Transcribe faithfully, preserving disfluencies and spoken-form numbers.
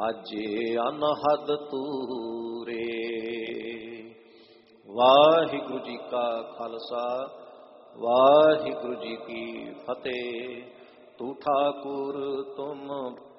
ਸਾਜੇ ਅਨਹਦ ਤੂਰੇ। ਵਾਹਿਗੁਰੂ ਜੀ ਕਾ ਖਾਲਸਾ, ਵਾਹਿਗੁਰੂ ਜੀ ਕੀ ਫਤਿਹ। ਤੂੰ ਠਾਕੁਰ ਤੁਮ